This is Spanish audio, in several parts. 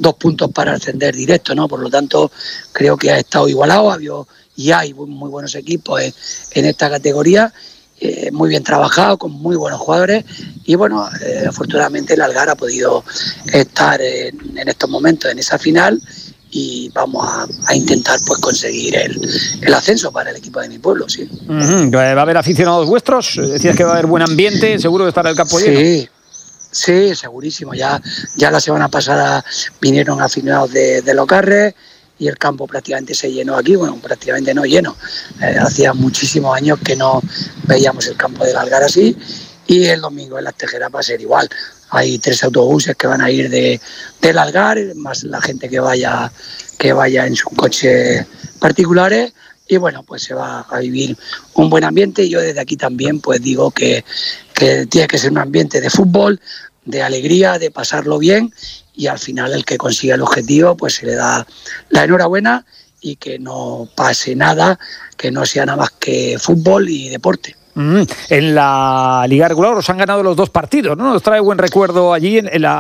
2 puntos para ascender directo, ¿no? Por lo tanto, creo que ha estado igualado, y hay muy buenos equipos en esta categoría, muy bien trabajado, con muy buenos jugadores, y bueno, afortunadamente el Algar ha podido estar en estos momentos en esa final, y vamos a intentar pues conseguir el ascenso para el equipo de mi pueblo, sí. ¿Va a haber aficionados vuestros? Decías que va a haber buen ambiente, seguro de estar el campo lleno. Sí, segurísimo. Ya la semana pasada vinieron aficionados de Los Garres y el campo prácticamente se llenó aquí, bueno, prácticamente no lleno. Hacía muchísimos años que no veíamos el campo del Algar así, y el domingo en Las Tejeras va a ser igual. Hay 3 autobuses que van a ir del Algar, más la gente que vaya en sus coches particulares, y bueno, pues se va a vivir un buen ambiente. Y yo desde aquí también pues digo que tiene que ser un ambiente de fútbol, de alegría, de pasarlo bien, y al final el que consiga el objetivo pues se le da la enhorabuena, y que no pase nada, que no sea nada más que fútbol y deporte. En la Liga regular os han ganado los 2 partidos, ¿no? Os trae buen recuerdo allí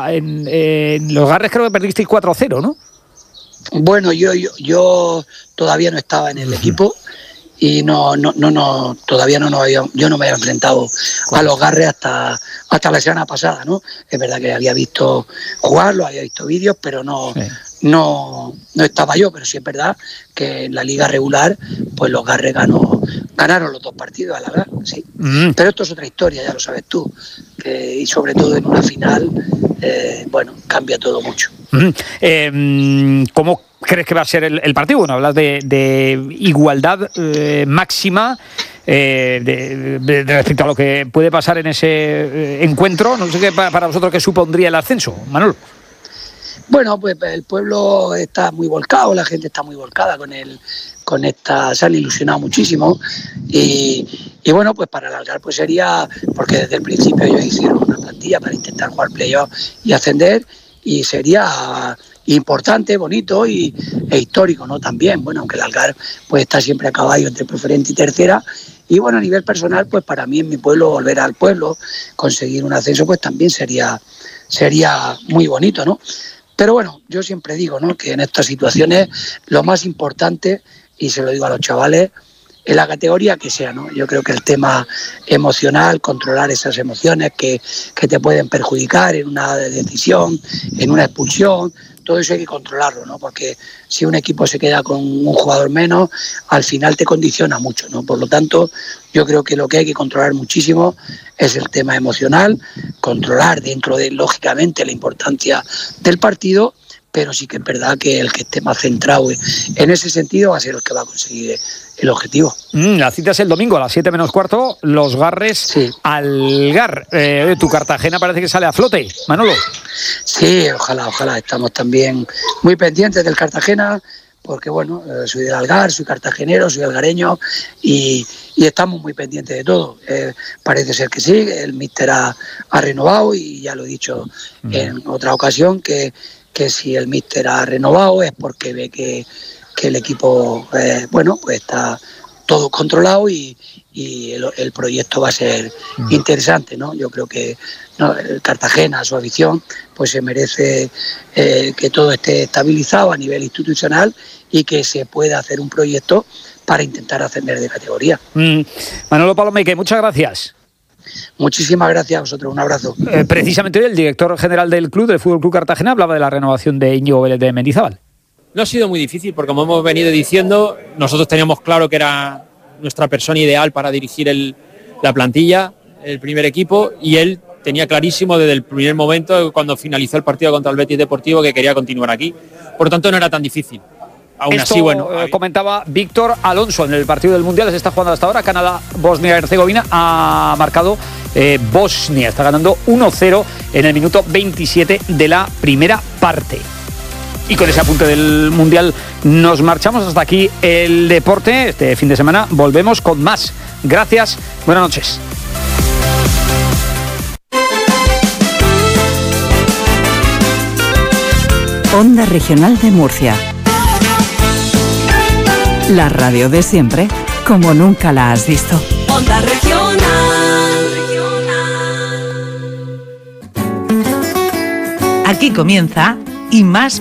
en Los Garres, creo que perdisteis 4-0, ¿no? Bueno, yo todavía no estaba en el equipo, y todavía yo no me había enfrentado a Los Garres hasta la semana pasada, ¿no? Es verdad que había visto jugarlo, había visto vídeos, pero no estaba yo. Pero sí es verdad que en la liga regular pues Los Garres ganaron los 2 partidos a la vez, sí. Pero esto es otra historia, ya lo sabes tú, y sobre todo en una final, bueno, cambia todo mucho. ¿Cómo crees que va a ser el partido? Bueno, hablas de igualdad máxima respecto a lo que puede pasar en ese encuentro. No sé qué para vosotros qué supondría el ascenso, Manolo. Bueno, pues el pueblo está muy volcado, la gente está muy volcada con esta, se han ilusionado muchísimo, y bueno, pues para el Algar pues sería, porque desde el principio ellos hicieron una plantilla para intentar jugar playoff y ascender, y sería importante, bonito e histórico, ¿no? También, bueno, aunque el Algar pues está siempre a caballo entre preferente y tercera, y bueno, a nivel personal, pues para mí en mi pueblo, volver al pueblo, conseguir un ascenso, pues también sería muy bonito, ¿no? Pero bueno, yo siempre digo, ¿no?, que en estas situaciones lo más importante, y se lo digo a los chavales, en la categoría que sea, ¿no? Yo creo que el tema emocional, controlar esas emociones que te pueden perjudicar en una decisión, en una expulsión, todo eso hay que controlarlo, ¿no? Porque si un equipo se queda con un jugador menos, al final te condiciona mucho, ¿no? Por lo tanto, yo creo que lo que hay que controlar muchísimo es el tema emocional, controlar dentro de, lógicamente, la importancia del partido, pero sí que es verdad que el que esté más centrado en ese sentido va a ser el que va a conseguir el objetivo. La cita es el domingo a las 7 menos cuarto, Los Garres, sí. Algar. Tu Cartagena parece que sale a flote, Manolo. Sí, ojalá. Estamos también muy pendientes del Cartagena, porque bueno, soy del Algar, soy cartagenero, soy algareño, y estamos muy pendientes de todo. Parece ser que sí, el míster ha renovado, y ya lo he dicho en otra ocasión, que si el míster ha renovado es porque ve que el equipo bueno, pues está todo controlado, y el proyecto va a ser interesante, ¿no? Yo creo que el Cartagena, su afición, pues se merece que todo esté estabilizado a nivel institucional, y que se pueda hacer un proyecto para intentar ascender de categoría. Manolo Palomeque, muchas gracias. Muchísimas gracias a vosotros, un abrazo. Precisamente hoy el director general del Fútbol Club Cartagena, hablaba de la renovación de Íñigo Vélez de Mendizábal. No ha sido muy difícil, porque como hemos venido diciendo, nosotros teníamos claro que era nuestra persona ideal para dirigir la plantilla, el primer equipo, y él tenía clarísimo desde el primer momento, cuando finalizó el partido contra el Betis Deportivo, que quería continuar aquí. Por lo tanto, no era tan difícil. Aún Esto, así, bueno, comentaba Víctor Alonso en el partido del Mundial. Se está jugando hasta ahora. Canadá-Bosnia-Herzegovina ha marcado Bosnia. Está ganando 1-0 en el minuto 27 de la primera parte. Y con ese apunte del Mundial nos marchamos. Hasta aquí el deporte. Este fin de semana volvemos con más. Gracias. Buenas noches. Onda Regional de Murcia. La radio de siempre, como nunca la has visto. Onda Regional. Aquí comienza Y Más